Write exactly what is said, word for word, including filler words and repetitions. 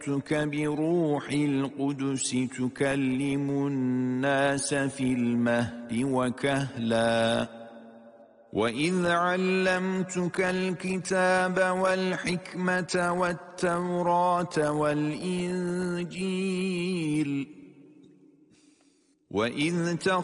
بروح القدس تكلم الناس في المهد وكهلا وإذ علمتك الكتاب والحكمة والتوراة والإنجيل وإذ